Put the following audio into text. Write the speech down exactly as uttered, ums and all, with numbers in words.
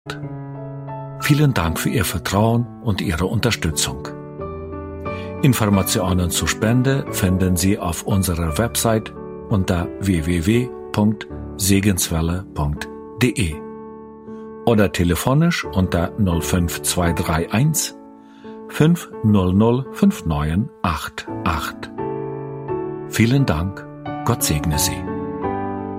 Vielen Dank für Ihr Vertrauen und Ihre Unterstützung. Informationen zur Spende finden Sie auf unserer Website unter w w w punkt segenswelle punkt d e oder telefonisch unter null fünf zwei drei eins fünf null null fünf neun acht acht. Vielen Dank, Gott segne Sie.